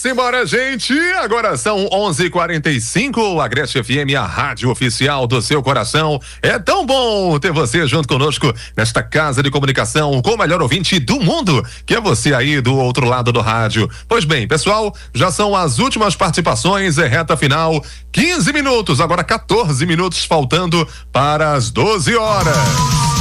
Simbora, gente! Agora são 11h45, a Agreste FM, a rádio oficial do seu coração. É tão bom ter você junto conosco nesta casa de comunicação com o melhor ouvinte do mundo, que é você aí do outro lado do rádio. Pois bem, pessoal, já são as últimas participações, é reta final, 15 minutos, agora 14 minutos faltando para as 12 horas.